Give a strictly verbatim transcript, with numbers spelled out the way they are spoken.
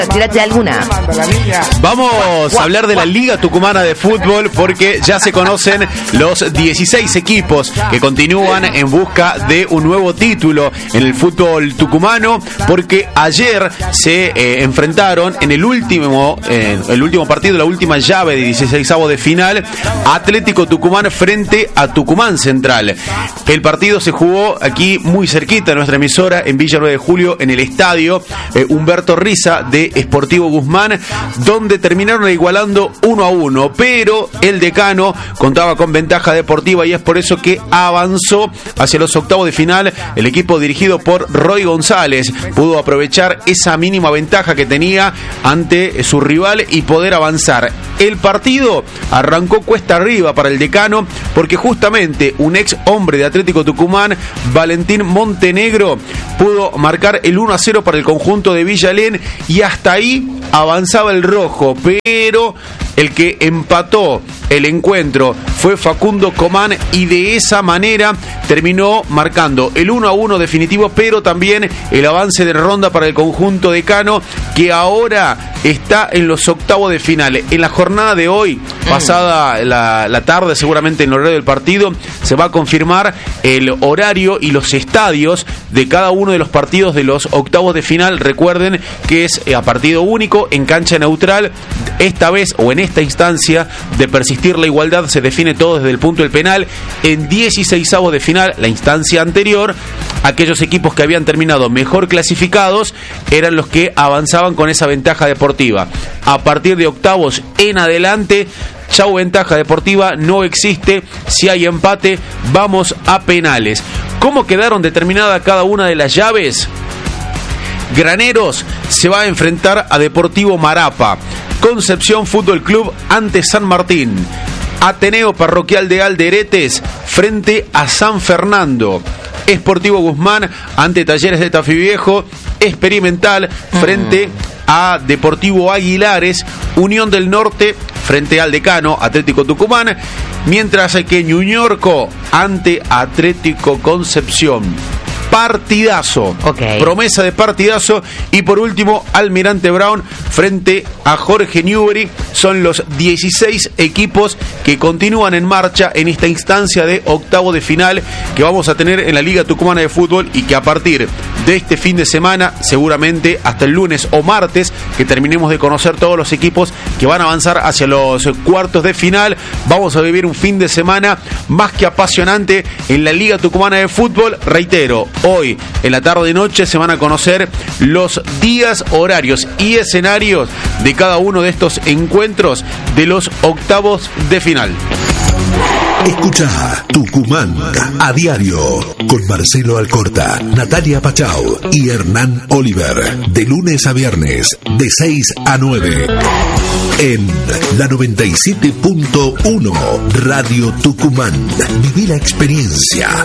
Tírate alguna. Vamos a hablar de la Liga Tucumana de Fútbol porque ya se conocen los dieciséis equipos que continúan en busca de un nuevo título en el fútbol tucumano, porque ayer se eh, enfrentaron en el último eh, el último partido, la última llave de dieciseisavos de final, Atlético Tucumán frente a Tucumán Central. El partido se jugó aquí muy cerquita de nuestra emisora, en Villa nueve de Julio, en el estadio eh, Humberto Riza de Sportivo Guzmán, donde terminaron igualando uno a uno, pero el decano contaba con ventaja deportiva y es por eso que avanzó hacia los octavos de final. El equipo dirigido por Roy González pudo aprovechar esa mínima ventaja que tenía ante su rival y poder avanzar. El partido arrancó cuesta arriba para el decano porque justamente un ex hombre de Atlético Tucumán, Valentín Montenegro, pudo marcar el uno a cero para el conjunto de Villalén y hasta ahí avanzaba el rojo, pero el que empató el encuentro fue Facundo Comán y de esa manera terminó marcando el uno a uno definitivo, pero también el avance de ronda para el conjunto decano, que ahora está en los octavos de final. En la jornada de hoy, pasada la, la tarde, seguramente en el horario del partido, se va a confirmar el horario y los estadios de cada uno de los partidos de los octavos de final. Recuerden que es a partido único en cancha neutral. Esta vez, o en esta instancia de persistir la igualdad, se define todo desde el punto del penal. En dieciseisavos de final, la instancia anterior, aquellos equipos que habían terminado mejor clasificados eran los que avanzaban con esa ventaja deportiva. A partir de octavos en adelante, chau ventaja deportiva, no existe. Si hay empate, vamos a penales. ¿Cómo quedaron determinadas cada una de las llaves? Graneros se va a enfrentar a Deportivo Marapa. Concepción Fútbol Club ante San Martín. Ateneo Parroquial de Alderetes frente a San Fernando. Sportivo Guzmán ante Talleres de Tafí Viejo. Experimental frente a Deportivo Aguilares. Unión del Norte frente al decano Atlético Tucumán, mientras que Ñuñorco ante Atlético Concepción. Partidazo, okay. Promesa de partidazo. Y por último, Almirante Brown frente a Jorge Newbery. Son los dieciséis equipos que continúan en marcha en esta instancia de octavo de final que vamos a tener en la Liga Tucumana de Fútbol, y que a partir de este fin de semana, seguramente hasta el lunes o martes, que terminemos de conocer todos los equipos que van a avanzar hacia los cuartos de final, vamos a vivir un fin de semana más que apasionante en la Liga Tucumana de Fútbol. Reitero, hoy en la tarde y noche se van a conocer los días, horarios y escenarios de cada uno de estos encuentros de los octavos de final. Escucha Tucumán a diario con Marcelo Alcorta, Natalia Pachau y Hernán Oliver, de lunes a viernes de seis a nueve en la noventa y siete punto uno Radio Tucumán. Viví la experiencia.